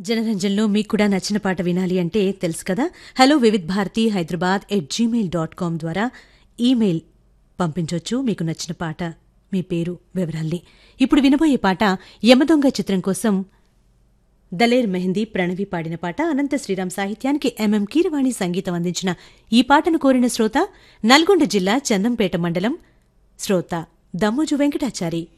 జనరంజన్లో మీకు కూడా నచ్చిన పాట వినాలి అంటే తెలుసు కదా, హలో వివిధ్ భారతి హైదరాబాద్@gmail.com ద్వారా ఈమెయిల్ పంపించొచ్చు మీకు నచ్చిన పాట, మీ పేరు, వివరాల్ని. ఇప్పుడు వినబోయే పాట యమదొంగ చిత్రం కోసం దలేర్ మెహందీ ప్రణవి పాడిన పాట. అనంత శ్రీరామ్ సాహిత్యానికి ఎంఎం కీరవాణి సంగీతం అందించిన ఈ పాటను కోరిన శ్రోత నల్గొండ జిల్లా చందంపేట మండలం శ్రోత దమ్మోజు వెంకటాచారి.